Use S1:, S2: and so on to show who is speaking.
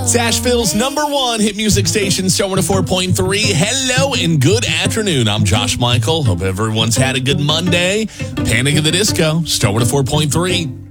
S1: It's Asheville's #1 hit music station, Star 104.3. Hello and good afternoon. I'm Josh Michael. Hope everyone's had a good Monday. Panic at the Disco, Star 104.3.